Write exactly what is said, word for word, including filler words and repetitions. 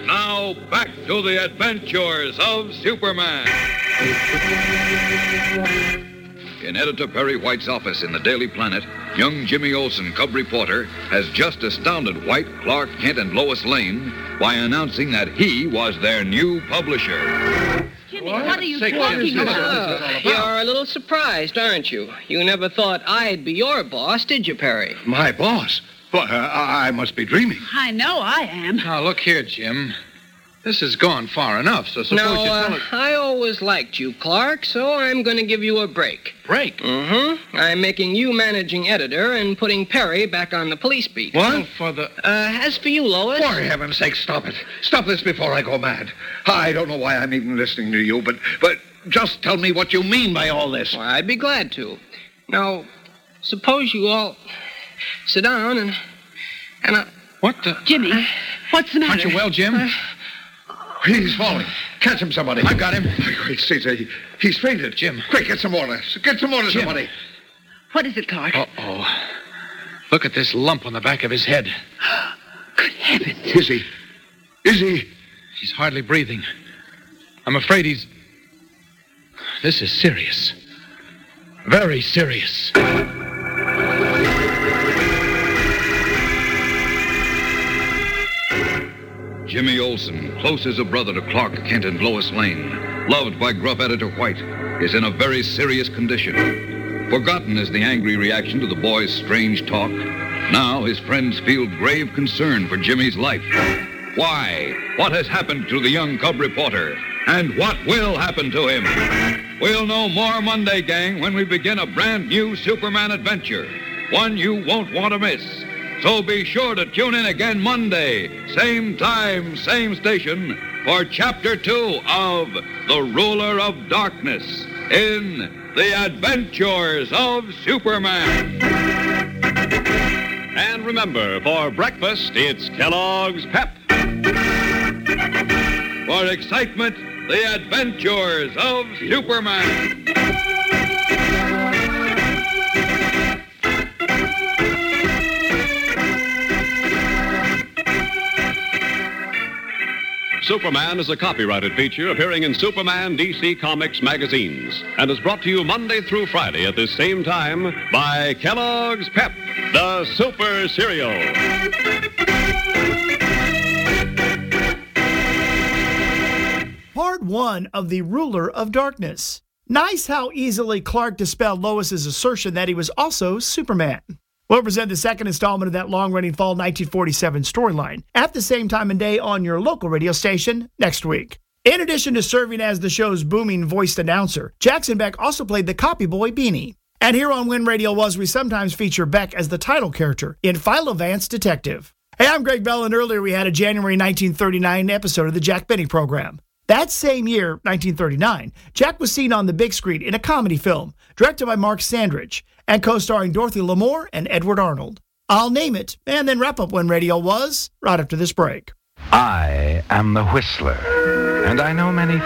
Now, back to the adventures of Superman. In Editor Perry White's office in the Daily Planet, young Jimmy Olsen, cub reporter, has just astounded White, Clark Kent, and Lois Lane by announcing that he was their new publisher. Jimmy, what, what are you talking about? Uh, you're a little surprised, aren't you? You never thought I'd be your boss, did you, Perry? My boss? Well, uh, I must be dreaming. I know I am. Now, look here, Jim. This has gone far enough, so suppose now, you tell uh, us... I always liked you, Clark, so I'm going to give you a break. Break? Mm-hmm. I'm making you managing editor and putting Perry back on the police beat. What? For the... Uh, as for you, Lois... For heaven's sake, stop it. Stop this before I go mad. I don't know why I'm even listening to you, but, but just tell me what you mean by all this. Well, I'd be glad to. Now, suppose you all sit down and... and uh, What the... Jimmy, what's the matter? Aren't you well, Jim? Uh, He's falling. Catch him, somebody. I've got him. Great Caesar, he, he's fainted. Jim. Quick, get some water. Get some water, Jim. somebody. What is it, Clark? Uh-oh. Look at this lump on the back of his head. Good heavens. Is he? Is he? He's hardly breathing. I'm afraid he's... This is serious. Very serious. Jimmy Olsen, close as a brother to Clark Kent and Lois Lane, loved by gruff Editor White, is in a very serious condition. Forgotten is the angry reaction to the boy's strange talk. Now his friends feel grave concern for Jimmy's life. Why? What has happened to the young cub reporter? And what will happen to him? We'll know more Monday, gang, when we begin a brand new Superman adventure. One you won't want to miss. So be sure to tune in again Monday, same time, same station, for Chapter two of The Ruler of Darkness in The Adventures of Superman. And remember, for breakfast, it's Kellogg's Pep. For excitement, The Adventures of Superman. Superman is a copyrighted feature appearing in Superman D C Comics magazines and is brought to you Monday through Friday at this same time by Kellogg's Pep, the Super Cereal. Part one of The Ruler of Darkness. Nice how easily Clark dispelled Lois's assertion that he was also Superman. We'll present the second installment of that long-running fall nineteen forty-seven storyline at the same time and day on your local radio station next week. In addition to serving as the show's booming voiced announcer, Jackson Beck also played the copy boy Beanie. And here on Win Radio Was, we sometimes feature Beck as the title character in Philo Vance Detective. Hey, I'm Greg Bell, and earlier we had a January nineteen thirty-nine episode of the Jack Benny program. That same year, nineteen thirty-nine, Jack was seen on the big screen in a comedy film directed by Mark Sandridge and co-starring Dorothy Lamour and Edward Arnold. I'll name it and then wrap up When Radio Was right after this break. I am the Whistler, and I know many